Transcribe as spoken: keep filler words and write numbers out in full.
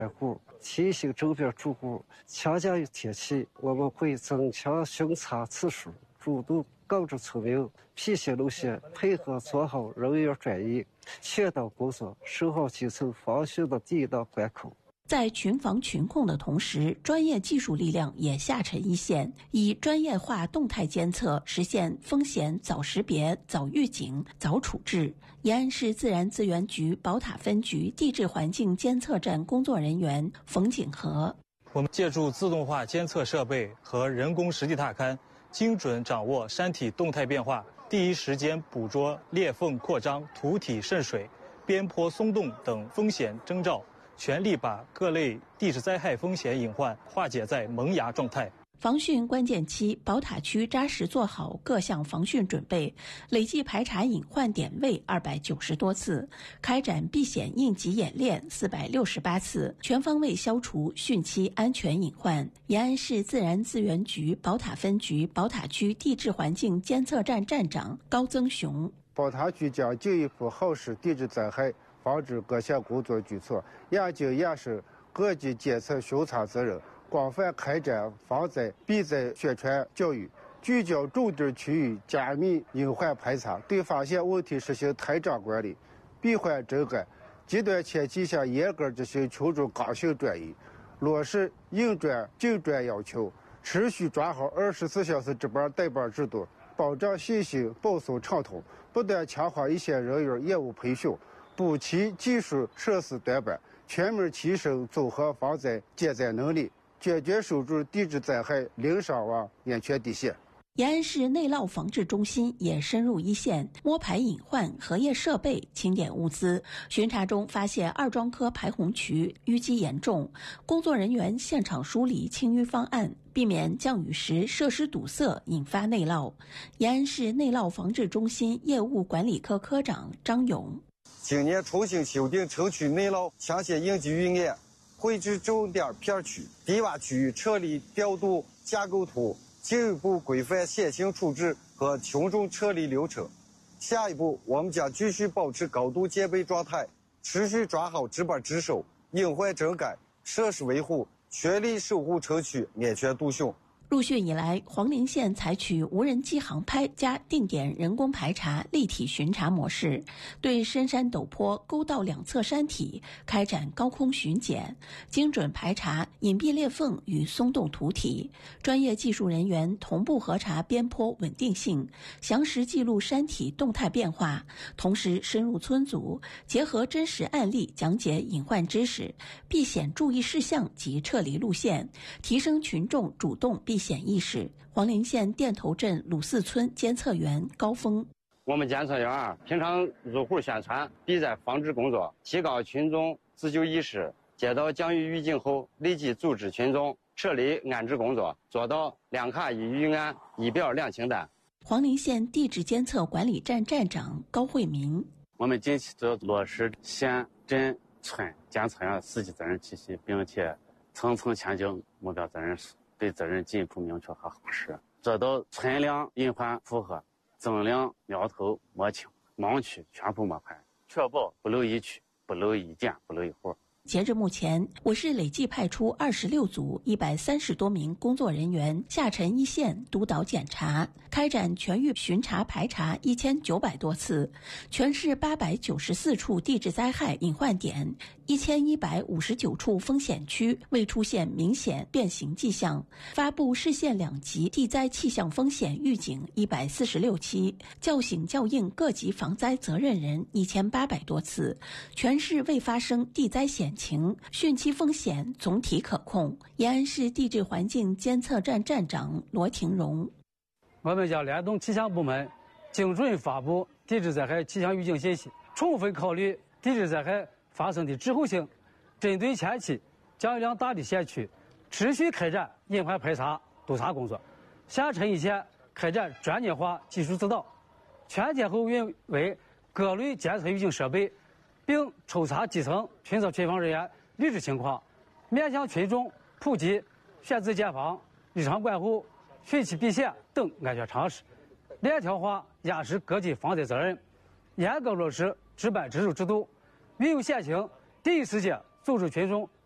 护提醒周边住户，强降雨天气，我们会增强巡查次数，主动告知村民辟邪路线，配合做好人员转移、劝导工作，守好基层防汛的第一道关口。 在群防群控的同时，专业技术力量也下沉一线，以专业化动态监测实现风险早识别、早预警、早处置。延安市自然资源局宝塔分局地质环境监测站工作人员冯景和： 我们借助自动化监测设备和人工实地踏勘，精准掌握山体动态变化，第一时间捕捉裂缝扩张、土体渗水、边坡松动等风险征兆，全力把各类地质灾害风险隐患化解在萌芽状态。 防汛关键期，宝塔区扎实做好各项防汛准备，累计排查隐患点位二百九十多次，开展避险应急演练四百六十八次，全方位消除汛期安全隐患。延安市自然资源局宝塔分局宝塔区地质环境监测站站长高增雄： 宝塔区将进一步核实地质灾害防治各项工作举措，严谨严守各级监测巡查责任，广泛开展防灾避灾宣传教育，聚焦重点区域加密隐患排查，对发现问题实行台账管理，闭环整改，极端天气下严格执行群众刚性转移，落实应转尽转要求，持续抓好二十四小时值班带班制度，保障信息保送畅通，不断强化一线人员业务培训，补齐技术设施短板，全面提升综合防灾减灾能力，坚决守住地质灾害零伤亡安全底线。 延安市内涝防治中心也深入一线，摸排隐患、荷叶设备、清点物资。巡查中发现二庄科排洪渠淤积严重，工作人员现场梳理清淤方案，避免降雨时设施堵塞引发内涝。延安市内涝防治中心业务管理科科长张勇： 今年重新修订城区内涝抢险应急预案，绘制重点片区、低洼区域撤离调度架构图，进一步规范先行处置和群众撤离流程。下一步，我们将继续保持高度戒备状态，持续抓好值班值守、隐患整改、设施维护，全力守护城区安全度汛。 入汛以来，黄陵县采取无人机航拍加定点人工排查立体巡查模式，对深山陡坡、沟道两侧山体开展高空巡检，精准排查隐蔽裂缝与松动土体。专业技术人员同步核查边坡稳定性，详实记录山体动态变化，同时深入村组，结合真实案例讲解隐患知识、避险注意事项及撤离路线，提升群众主动避险意识。黄陵县店头镇鲁四村监测员高峰： 我们监测员平常入户宣传避灾防治工作，提高群众自救意识，接到降雨预警后立即组织群众撤离安置工作，做到两卡一预案、一表两清单。 黄陵县地质监测管理站站长高慧民： 我们近期在落实县镇村监测员司机责任体系，并且层层签订目标责任书，对责任进一步明确和核实，做到存量隐患符合，增量苗头摸清，盲区全部摸排，确保不漏一区、不漏一点、不漏一户。 截至目前，我市累计派出二十六组一百三十多名工作人员下沉一线督导检查，开展全域巡查排查一千九百多次，全市八百九十四处地质灾害隐患点、一千一百五十九处风险区未出现明显变形迹象，发布市县两级地灾气象风险预警一百四十六期，叫醒叫应各级防灾责任人一千八百多次，全市未发生地灾险情，汛期风险总体可控。延安市地质环境监测站站长罗廷荣： 我们将联动气象部门，精准发布地质灾害气象预警信息，充分考虑地质灾害发生的滞后性，针对前期降雨量大的县区，持续开展隐患排查督查工作，下沉一线开展专业化技术指导，全天候运维各类监测预警设备，并抽查基层群测群防人员履职情况，面向群众普及选择建房、日常管护、汛期避险等安全常识，链条化压实各级防灾责任，严格落实值班值守制度，遇有险情第一时间组织群众